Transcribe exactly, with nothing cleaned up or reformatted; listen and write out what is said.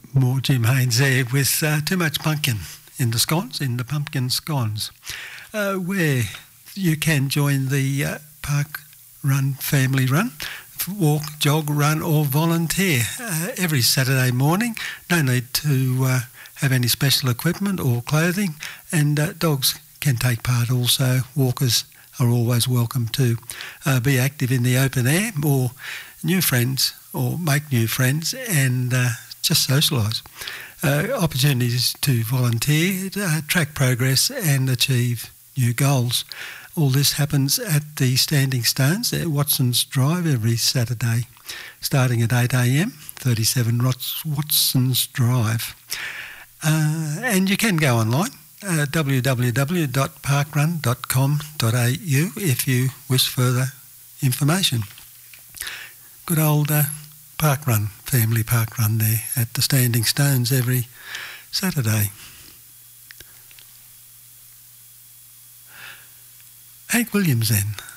More Jim Haynes there with uh, Too Much Pumpkin in the scones, in the pumpkin scones, uh, where you can join the uh, Park Run Family Run, walk, jog, run or volunteer uh, every Saturday morning. No need to uh, have any special equipment or clothing, and uh, dogs can take part also. Walkers are always welcome to uh, be active in the open air, or new friends, or make new friends, and uh, just socialise. Uh, opportunities to volunteer, uh, track progress and achieve new goals. All this happens at the Standing Stones at Watson's Drive every Saturday, starting at eight a m, thirty-seven Watson's Drive. Uh, and you can go online, uh, w w w dot parkrun dot com dot a u, if you wish further information. Good old uh, park run, family park run there at the Standing Stones every Saturday. Hank Williams then.